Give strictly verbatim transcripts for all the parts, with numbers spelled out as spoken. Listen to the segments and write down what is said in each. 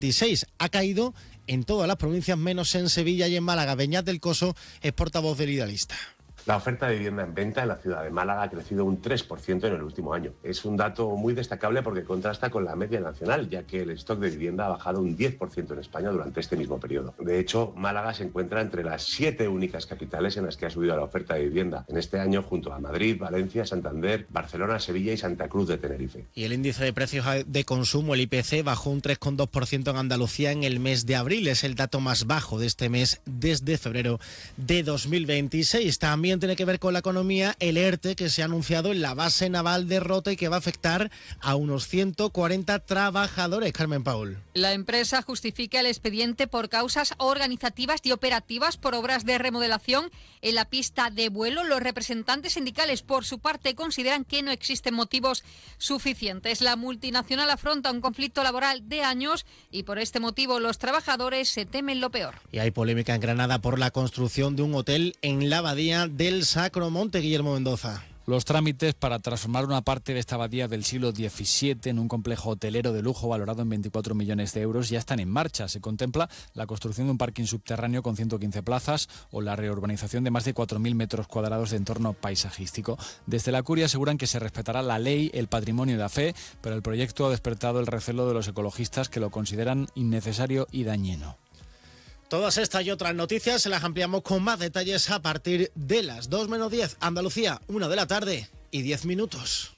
veintiséis. Ha caído en todas las provincias menos en Sevilla y en Málaga. Beñat del Coso es portavoz del Idealista. La oferta de vivienda en venta en la ciudad de Málaga ha crecido un tres por ciento en el último año. Es un dato muy destacable porque contrasta con la media nacional, ya que el stock de vivienda ha bajado un diez por ciento en España durante este mismo periodo. De hecho, Málaga se encuentra entre las siete únicas capitales en las que ha subido la oferta de vivienda en este año, junto a Madrid, Valencia, Santander, Barcelona, Sevilla y Santa Cruz de Tenerife. Y el índice de precios de consumo, el I P C, bajó un tres coma dos por ciento en Andalucía en el mes de abril. Es el dato más bajo de este mes desde febrero de dos mil veintiséis. También tiene que ver con la economía el ERTE que se ha anunciado en la base naval de Rota y que va a afectar a unos ciento cuarenta trabajadores. Carmen Paul. La empresa justifica el expediente por causas organizativas y operativas por obras de remodelación en la pista de vuelo. Los representantes sindicales, por su parte, consideran que no existen motivos suficientes. La multinacional afronta un conflicto laboral de años y por este motivo los trabajadores se temen lo peor. Y hay polémica en Granada por la construcción de un hotel en la abadía del Sacromonte. Guillermo Mendoza. Los trámites para transformar una parte de esta abadía del siglo diecisiete en un complejo hotelero de lujo valorado en veinticuatro millones de euros ya están en marcha. Se contempla la construcción de un parking subterráneo con ciento quince plazas o la reurbanización de más de cuatro mil metros cuadrados de entorno paisajístico. Desde la Curia aseguran que se respetará la ley, el patrimonio y la fe, pero el proyecto ha despertado el recelo de los ecologistas que lo consideran innecesario y dañino. Todas estas y otras noticias se las ampliamos con más detalles a partir de las dos menos diez. Andalucía, una de la tarde y diez minutos.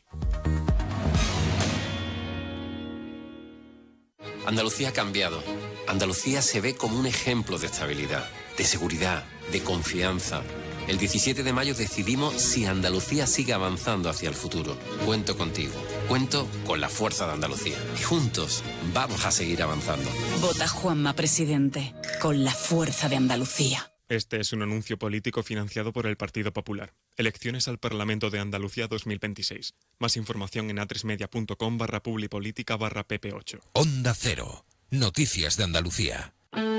Andalucía ha cambiado. Andalucía se ve como un ejemplo de estabilidad, de seguridad, de confianza. El diecisiete de mayo decidimos si Andalucía sigue avanzando hacia el futuro. Cuento contigo. Cuento con la fuerza de Andalucía. Y juntos vamos a seguir avanzando. Vota Juanma Presidente. Con la fuerza de Andalucía. Este es un anuncio político financiado por el Partido Popular. Elecciones al Parlamento de Andalucía dos mil veintiséis. Más información en atresmedia.com barra publipolítica barra pp8. Onda Cero. Noticias de Andalucía.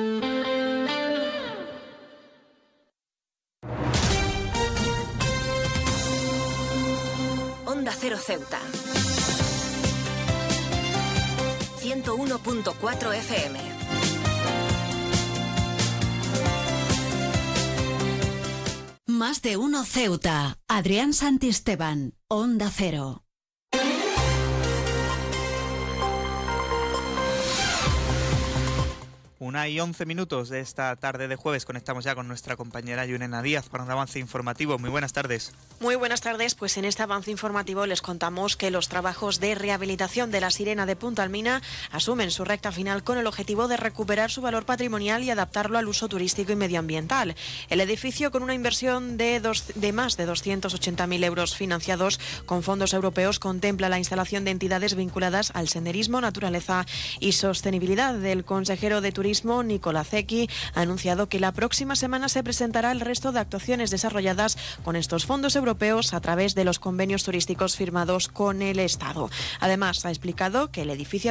Onda Cero Ceuta. ciento uno punto cuatro F M. Más de uno Ceuta. Adrián Santisteban. Onda Cero. Una y once minutos de esta tarde de jueves. Conectamos ya con nuestra compañera Yunena Díaz para un avance informativo. Muy buenas tardes. Muy buenas tardes. Pues en este avance informativo les contamos que los trabajos de rehabilitación de la Sirena de Punta Almina asumen su recta final con el objetivo de recuperar su valor patrimonial y adaptarlo al uso turístico y medioambiental. El edificio, con una inversión de, dos, de más de doscientos ochenta mil euros financiados con fondos europeos, contempla la instalación de entidades vinculadas al senderismo, naturaleza y sostenibilidad. El consejero de Turismo, Nicolás Zecchi, ha anunciado que la próxima semana se presentará el resto de actuaciones desarrolladas con estos fondos europeos a través de los convenios turísticos firmados con el Estado. Además, ha explicado que el edificio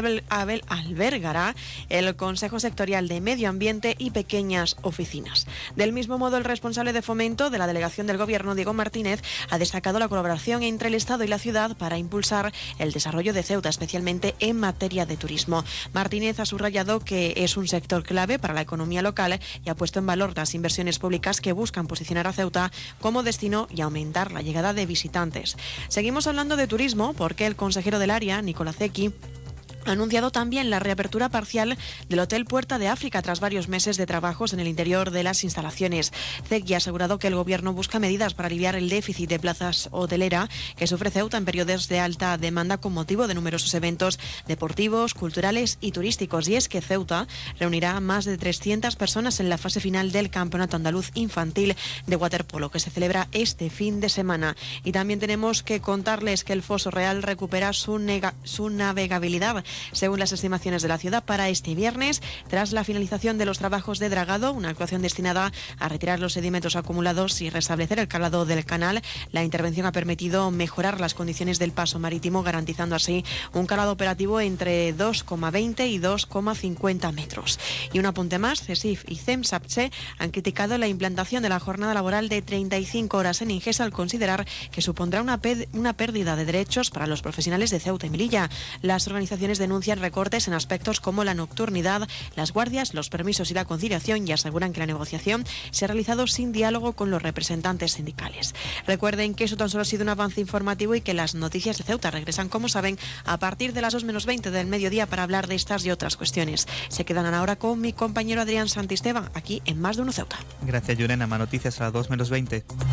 albergará el Consejo Sectorial de Medio Ambiente y pequeñas oficinas. Del mismo modo, el responsable de fomento de la delegación del Gobierno, Diego Martínez, ha destacado la colaboración entre el Estado y la ciudad para impulsar el desarrollo de Ceuta, especialmente en materia de turismo. Martínez ha subrayado que es un sector clave para la economía local y ha puesto en valor las inversiones públicas que buscan posicionar a Ceuta como destino y aumentar la llegada de visitantes. Seguimos hablando de turismo porque el consejero del área, Nicolás Zecchi, ha anunciado también la reapertura parcial del Hotel Puerta de África tras varios meses de trabajos en el interior de las instalaciones. Zecchi ha asegurado que el Gobierno busca medidas para aliviar el déficit de plazas hotelera que sufre Ceuta en periodos de alta demanda con motivo de numerosos eventos deportivos, culturales y turísticos. Y es que Ceuta reunirá a más de trescientas personas en la fase final del Campeonato Andaluz Infantil de Waterpolo, que se celebra este fin de semana. Y también tenemos que contarles que el Foso Real recupera su, nega- su navegabilidad, según las estimaciones de la ciudad, para este viernes, tras la finalización de los trabajos de dragado, una actuación destinada a retirar los sedimentos acumulados y restablecer el calado del canal. La intervención ha permitido mejorar las condiciones del paso marítimo, garantizando así un calado operativo entre dos coma veinte y dos coma cincuenta metros. Y un apunte más, CESIF y CEMSAPCHE han criticado la implantación de la jornada laboral de treinta y cinco horas en Ingesa al considerar que supondrá una, pe- una pérdida de derechos para los profesionales de Ceuta y Melilla. Las organizaciones de denuncian recortes en aspectos como la nocturnidad, las guardias, los permisos y la conciliación, y aseguran que la negociación se ha realizado sin diálogo con los representantes sindicales. Recuerden que eso tan solo ha sido un avance informativo y que las noticias de Ceuta regresan, como saben, a partir de las dos menos veinte del mediodía para hablar de estas y otras cuestiones. Se quedan ahora con mi compañero Adrián Santisteban, aquí en Más de Uno Ceuta. Gracias, Yurena. Más noticias a las dos menos veinte.